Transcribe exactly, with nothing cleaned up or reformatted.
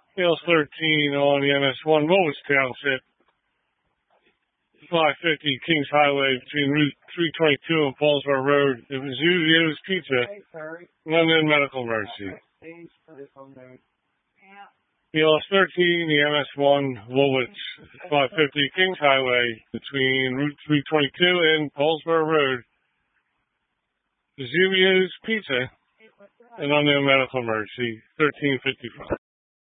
L thirteen on the M S one, Woolwich Township, five fifty Kings Highway between Route three twenty-two and Paulsboro Road. It was Zuvio's Pizza, London Medical Emergency. The L thirteen, the M S one, Woolwich, five fifty Kings Highway between Route three twenty-two and Paulsboro Road. Zuvio's Pizza, an unknown medical emergency, thirteen fifty-five.